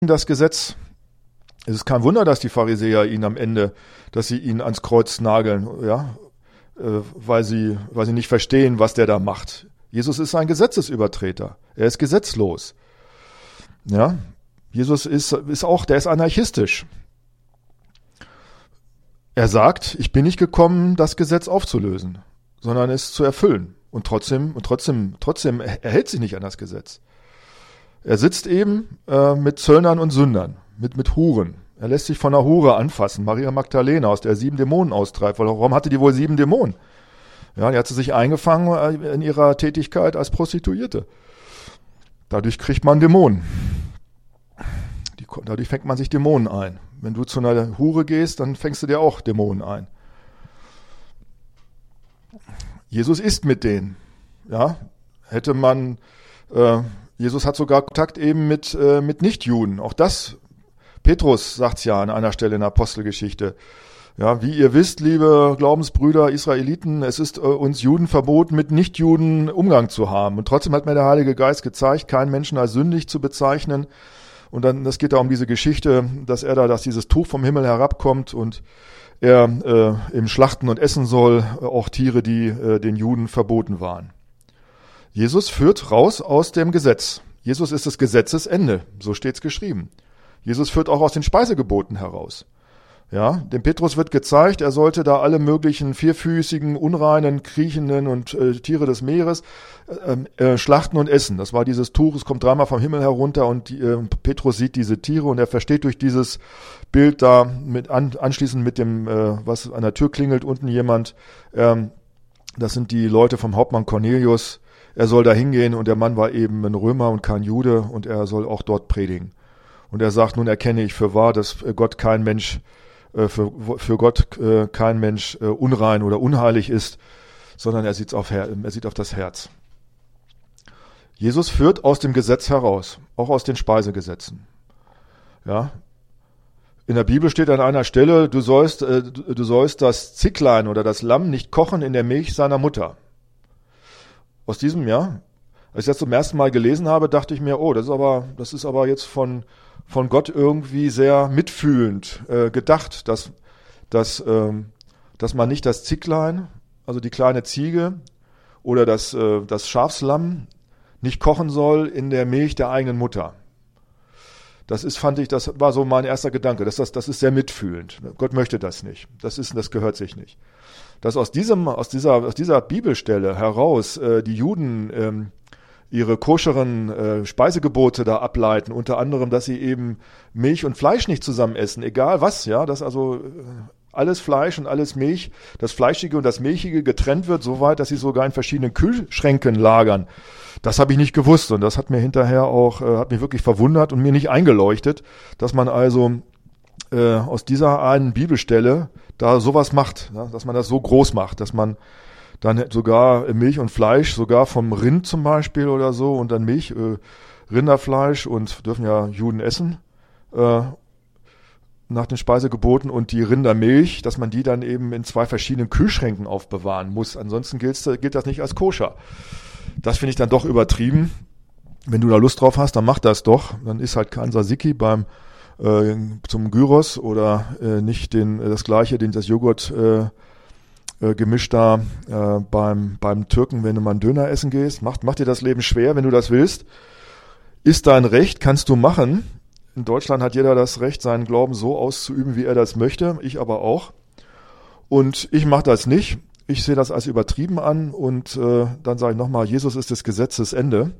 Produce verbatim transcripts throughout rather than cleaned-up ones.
das Gesetz. Es ist kein Wunder, dass die Pharisäer ihn am Ende, dass sie ihn ans Kreuz nageln, ja, äh, weil sie, weil sie nicht verstehen, was der da macht. Jesus ist ein Gesetzesübertreter. Er ist gesetzlos. Ja, Jesus ist, ist auch, der ist anarchistisch. Er sagt, ich bin nicht gekommen, das Gesetz aufzulösen, sondern es zu erfüllen. Und trotzdem, und trotzdem, trotzdem, er hält sich nicht an das Gesetz. Er sitzt eben äh, mit Zöllnern und Sündern, mit, mit Huren. Er lässt sich von einer Hure anfassen, Maria Magdalena, aus der sieben Dämonen austreibt. Warum hatte die wohl sieben Dämonen? Ja, die hat sie sich eingefangen in ihrer Tätigkeit als Prostituierte. Dadurch kriegt man Dämonen. Die, dadurch fängt man sich Dämonen ein. Wenn du zu einer Hure gehst, dann fängst du dir auch Dämonen ein. Jesus isst mit denen. Ja, hätte man, äh, Jesus hat sogar Kontakt eben mit, äh, mit Nichtjuden. Auch das, Petrus sagt's ja an einer Stelle in der Apostelgeschichte. Ja, wie ihr wisst, liebe Glaubensbrüder, Israeliten, es ist äh, uns Juden verboten, mit Nichtjuden Umgang zu haben. Und trotzdem hat mir der Heilige Geist gezeigt, keinen Menschen als sündig zu bezeichnen. Und dann, das geht da um diese Geschichte, dass er da, dass dieses Tuch vom Himmel herabkommt und er äh, im Schlachten und essen soll, äh, auch Tiere, die äh, den Juden verboten waren. Jesus führt raus aus dem Gesetz. Jesus ist das Gesetzesende, so steht's geschrieben. Jesus führt auch aus den Speisegeboten heraus. Ja, dem Petrus wird gezeigt, er sollte da alle möglichen vierfüßigen, unreinen, kriechenden und äh, Tiere des Meeres äh, äh, schlachten und essen. Das war dieses Tuch, es kommt dreimal vom Himmel herunter und die, äh, Petrus sieht diese Tiere und er versteht durch dieses Bild da mit an, anschließend mit dem, äh, was an der Tür klingelt, unten jemand, ähm, das sind die Leute vom Hauptmann Cornelius. Er soll da hingehen und der Mann war eben ein Römer und kein Jude und er soll auch dort predigen. Und er sagt, nun erkenne ich für wahr, dass Gott kein Mensch Für, für Gott äh, kein Mensch äh, unrein oder unheilig ist, sondern er sieht auf, er sieht auf das Herz. Jesus führt aus dem Gesetz heraus, auch aus den Speisegesetzen. Ja. In der Bibel steht an einer Stelle, du sollst, äh, du sollst das Zicklein oder das Lamm nicht kochen in der Milch seiner Mutter. Aus diesem, ja, als ich das zum ersten Mal gelesen habe, dachte ich mir, oh, das ist aber, das ist aber jetzt von von Gott irgendwie sehr mitfühlend äh, gedacht, dass, dass, ähm, dass man nicht das Zicklein, also die kleine Ziege oder das, äh, das Schafslamm nicht kochen soll in der Milch der eigenen Mutter. Das ist, fand ich, das war so mein erster Gedanke. Das, das, das ist sehr mitfühlend. Gott möchte das nicht. Das ist, das gehört sich nicht. Dass aus diesem, aus dieser, aus dieser Bibelstelle heraus äh, die Juden ähm, ihre koscheren äh, Speisegebote da ableiten, unter anderem, dass sie eben Milch und Fleisch nicht zusammen essen, egal was, ja, dass also äh, alles Fleisch und alles Milch, das Fleischige und das Milchige getrennt wird, so weit, dass sie sogar in verschiedenen Kühlschränken lagern. Das habe ich nicht gewusst und das hat mir hinterher auch, äh, hat mich wirklich verwundert und mir nicht eingeleuchtet, dass man also äh, aus dieser einen Bibelstelle da sowas macht, ja, dass man das so groß macht, dass man dann sogar Milch und Fleisch, sogar vom Rind zum Beispiel oder so und dann Milch, äh, Rinderfleisch und dürfen ja Juden essen äh, nach den Speisegeboten und die Rindermilch, dass man die dann eben in zwei verschiedenen Kühlschränken aufbewahren muss. Ansonsten gilt, gilt das nicht als koscher. Das finde ich dann doch übertrieben. Wenn du da Lust drauf hast, dann mach das doch. Dann ist halt kein Tzatziki beim äh, zum Gyros oder äh, nicht den das gleiche, den das Joghurt äh, Gemisch da äh, beim beim Türken, wenn du mal einen Döner essen gehst. Macht, macht dir das Leben schwer, wenn du das willst. Ist dein Recht, kannst du machen. In Deutschland hat jeder das Recht, seinen Glauben so auszuüben, wie er das möchte. Ich aber auch. Und ich mache das nicht. Ich sehe das als übertrieben an. Und äh, dann sage ich nochmal, Jesus ist des Gesetzes Ende.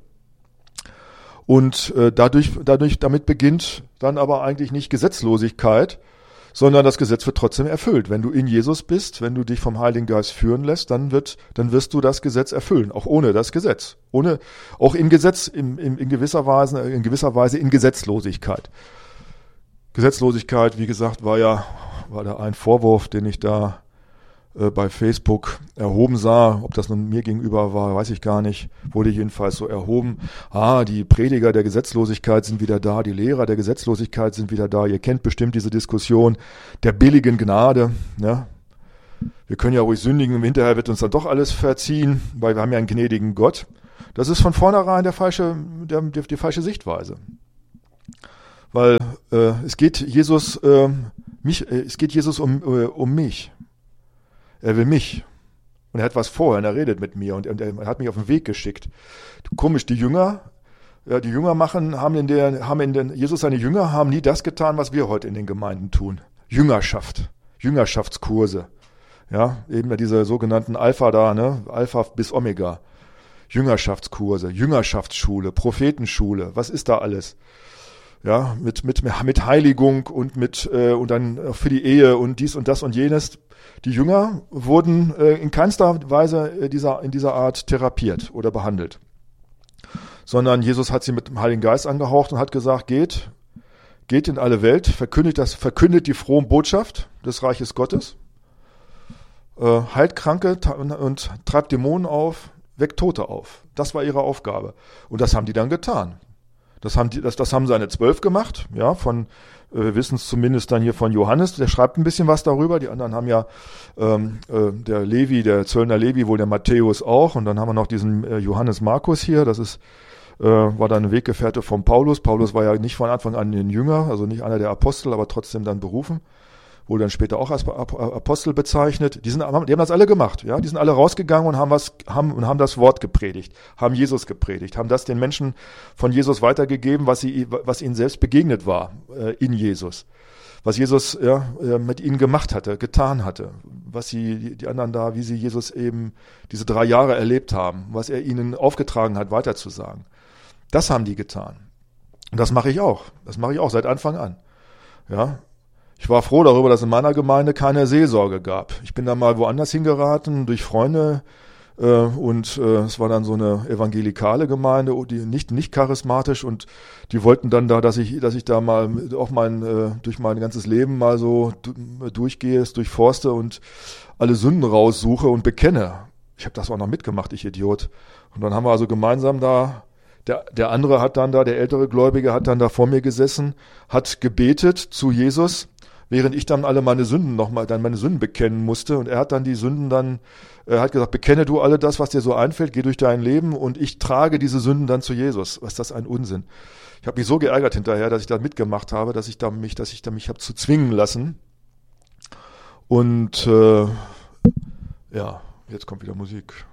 Und äh, dadurch, dadurch, damit beginnt dann aber eigentlich nicht Gesetzlosigkeit, sondern das Gesetz wird trotzdem erfüllt. Wenn du in Jesus bist, wenn du dich vom Heiligen Geist führen lässt, dann wird, dann wirst du das Gesetz erfüllen, auch ohne das Gesetz, ohne, auch in Gesetz, in, in, in gewisser Weise, in gewisser Weise in Gesetzlosigkeit. Gesetzlosigkeit, wie gesagt, war ja, war da ein Vorwurf, den ich da äh, bei Facebook erhoben sah. Ob das nun mir gegenüber war, weiß ich gar nicht. Wurde jedenfalls so erhoben. Ah, die Prediger der Gesetzlosigkeit sind wieder da, die Lehrer der Gesetzlosigkeit sind wieder da. Ihr kennt bestimmt diese Diskussion der billigen Gnade. Ja? Wir können ja ruhig sündigen und hinterher wird uns dann doch alles verziehen, weil wir haben ja einen gnädigen Gott. Das ist von vornherein der falsche, der, die, die falsche Sichtweise. weil äh, es geht Jesus, äh, mich, äh, es geht Jesus um, äh, um mich. Er will mich. Und er hat was vor, und er redet mit mir und, und er hat mich auf den Weg geschickt. Komisch, die Jünger, ja, die Jünger machen, haben in der, haben in den, Jesus seine Jünger haben nie das getan, was wir heute in den Gemeinden tun. Jüngerschaft, Jüngerschaftskurse. Ja, eben diese sogenannten Alpha da, ne, Alpha bis Omega. Jüngerschaftskurse, Jüngerschaftsschule, Prophetenschule, was ist da alles? Ja, mit, mit, mit Heiligung und mit, äh, und dann für die Ehe und dies und das und jenes. Die Jünger wurden äh, in keinster Weise dieser, in dieser Art therapiert oder behandelt. Sondern Jesus hat sie mit dem Heiligen Geist angehaucht und hat gesagt, geht, geht in alle Welt, verkündet das, verkündet die frohe Botschaft des Reiches Gottes, äh, heilt Kranke und, und treibt Dämonen auf, weckt Tote auf. Das war ihre Aufgabe. Und das haben die dann getan. Das haben, die, das, das haben seine Zwölf gemacht, ja, von, äh, wir wissen es zumindest dann hier von Johannes, der schreibt ein bisschen was darüber, die anderen haben ja, ähm, äh, der Levi, der Zöllner Levi, wohl der Matthäus auch, und dann haben wir noch diesen äh, Johannes Markus hier, das ist, äh, war dann ein Weggefährte von Paulus. Paulus war ja nicht von Anfang an ein Jünger, also nicht einer der Apostel, aber trotzdem dann berufen. Wurde dann später auch als Apostel bezeichnet. Die sind, die haben das alle gemacht, ja. Die sind alle rausgegangen und haben was, haben, und haben das Wort gepredigt, haben Jesus gepredigt, haben das den Menschen von Jesus weitergegeben, was sie, was ihnen selbst begegnet war, äh, in Jesus. Was Jesus, ja, mit ihnen gemacht hatte, getan hatte. Was sie, die anderen da, wie sie Jesus eben diese drei Jahre erlebt haben, was er ihnen aufgetragen hat, weiterzusagen. Das haben die getan. Und das mache ich auch. Das mache ich auch seit Anfang an. Ja. Ich war froh darüber, dass es in meiner Gemeinde keine Seelsorge gab. Ich bin da mal woanders hingeraten durch Freunde äh, und äh, es war dann so eine evangelikale Gemeinde, die nicht nicht charismatisch, und die wollten dann da, dass ich dass ich da mal auch mein äh, durch mein ganzes Leben mal so du, durchgehe, es durchforste und alle Sünden raussuche und bekenne. Ich habe das auch noch mitgemacht, ich Idiot. Und dann haben wir also gemeinsam da Der, der andere hat dann da, der ältere Gläubige hat dann da vor mir gesessen, hat gebetet zu Jesus, während ich dann alle meine Sünden nochmal, dann meine Sünden bekennen musste. Und er hat dann die Sünden dann, er hat gesagt, bekenne du alle das, was dir so einfällt, geh durch dein Leben und ich trage diese Sünden dann zu Jesus. Was ist das ein Unsinn? Ich habe mich so geärgert hinterher, dass ich da mitgemacht habe, dass ich da mich, dass ich da mich habe zu zwingen lassen. Und äh, ja, jetzt kommt wieder Musik.